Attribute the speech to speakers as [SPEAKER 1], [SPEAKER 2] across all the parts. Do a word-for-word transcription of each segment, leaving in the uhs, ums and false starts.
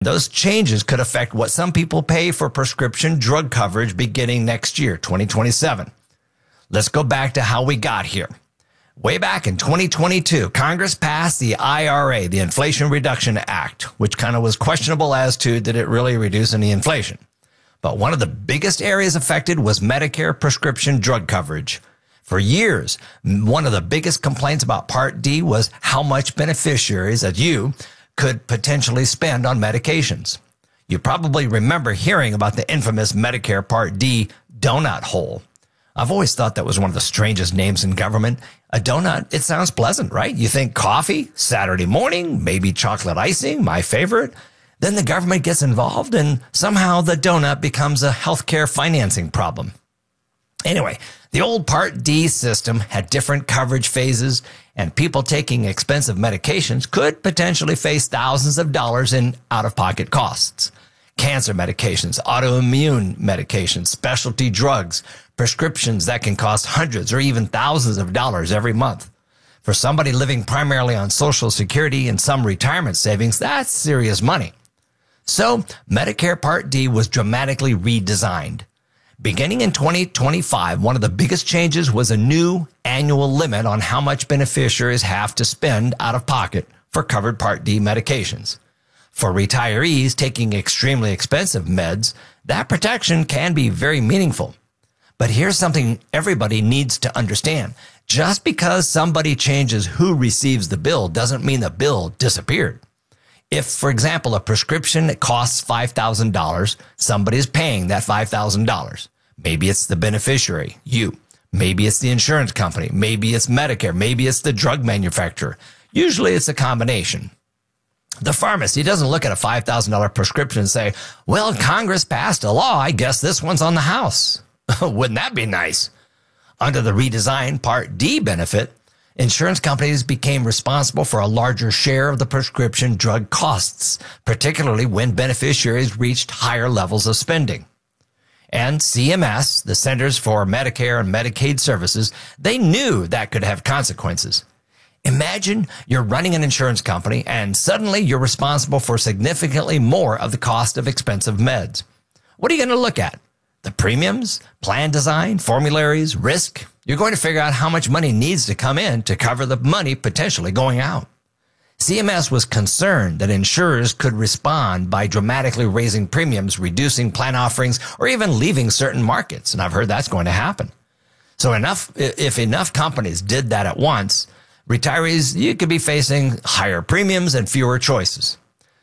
[SPEAKER 1] Those changes could affect what some people pay for prescription drug coverage beginning next year, twenty twenty-seven. Let's go back to how we got here. Way back in twenty twenty-two, Congress passed the I R A, the Inflation Reduction Act, which kind of was questionable as to did it really reduce any inflation. But one of the biggest areas affected was Medicare prescription drug coverage. For years, one of the biggest complaints about Part D was how much beneficiaries, as you, could potentially spend on medications. You probably remember hearing about the infamous Medicare Part D donut hole. I've always thought that was one of the strangest names in government. A donut, it sounds pleasant, right? You think coffee, Saturday morning, maybe chocolate icing, my favorite. Then the government gets involved and somehow the donut becomes a healthcare financing problem. Anyway, the old Part D system had different coverage phases, and people taking expensive medications could potentially face thousands of dollars in out-of-pocket costs. Cancer medications, autoimmune medications, specialty drugs, prescriptions that can cost hundreds or even thousands of dollars every month. For somebody living primarily on Social Security and some retirement savings, that's serious money. So Medicare Part D was dramatically redesigned. Beginning in twenty twenty-five, one of the biggest changes was a new annual limit on how much beneficiaries have to spend out of pocket for covered Part D medications. For retirees taking extremely expensive meds, that protection can be very meaningful. But here's something everybody needs to understand. Just because somebody changes who receives the bill doesn't mean the bill disappeared. If, for example, a prescription costs five thousand dollars, somebody's paying that five thousand dollars. Maybe it's the beneficiary, you. Maybe it's the insurance company. Maybe it's Medicare. Maybe it's the drug manufacturer. Usually it's a combination. The pharmacy doesn't look at a five thousand dollars prescription and say, well, Congress passed a law. I guess this one's on the House. Wouldn't that be nice? Under the redesigned Part D benefit, insurance companies became responsible for a larger share of the prescription drug costs, particularly when beneficiaries reached higher levels of spending. And C M S, the Centers for Medicare and Medicaid Services, they knew that could have consequences. Imagine you're running an insurance company and suddenly you're responsible for significantly more of the cost of expensive meds. What are you going to look at? The premiums, plan design, formularies, risk? You're going to figure out how much money needs to come in to cover the money potentially going out. C M S was concerned that insurers could respond by dramatically raising premiums, reducing plan offerings, or even leaving certain markets. And I've heard that's going to happen. So enough, if enough companies did that at once, retirees, you could be facing higher premiums and fewer choices.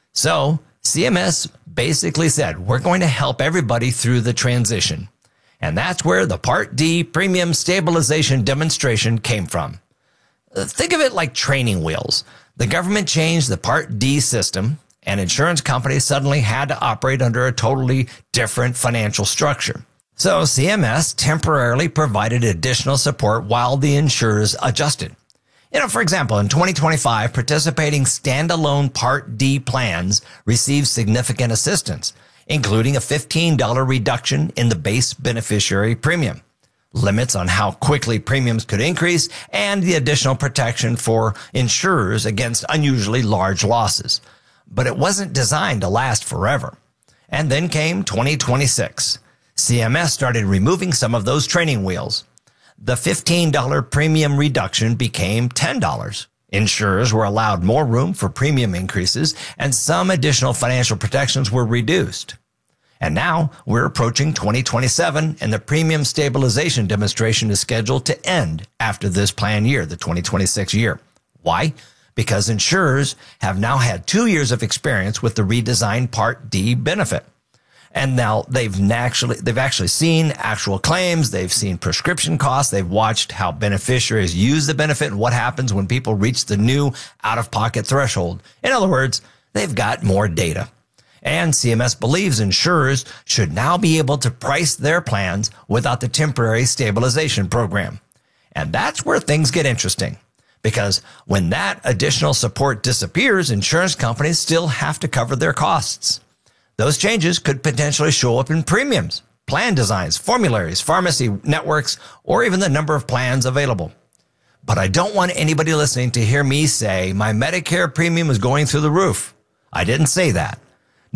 [SPEAKER 1] So C M S basically said, we're going to help everybody through the transition. And that's where the Part D premium stabilization demonstration came from. Think of it like training wheels. The government changed the Part D system, and insurance companies suddenly had to operate under a totally different financial structure. So C M S temporarily provided additional support while the insurers adjusted. You know, for example, in twenty twenty-five, participating standalone Part D plans received significant assistance, including a fifteen dollars reduction in the base beneficiary premium, limits on how quickly premiums could increase, and the additional protection for insurers against unusually large losses. But it wasn't designed to last forever. And then came twenty twenty-six. C M S started removing some of those training wheels. The fifteen dollars premium reduction became ten dollars. Insurers were allowed more room for premium increases, and some additional financial protections were reduced. And now we're approaching twenty twenty-seven, and the premium stabilization demonstration is scheduled to end after this plan year, the twenty twenty-six year. Why? Because insurers have now had two years of experience with the redesigned Part D benefit. And now they've actually, they've actually seen actual claims. They've seen prescription costs. They've watched how beneficiaries use the benefit and what happens when people reach the new out-of-pocket threshold. In other words, they've got more data. And C M S believes insurers should now be able to price their plans without the temporary stabilization program. And that's where things get interesting. Because when that additional support disappears, insurance companies still have to cover their costs. Those changes could potentially show up in premiums, plan designs, formularies, pharmacy networks, or even the number of plans available. But I don't want anybody listening to hear me say my Medicare premium is going through the roof. I didn't say that.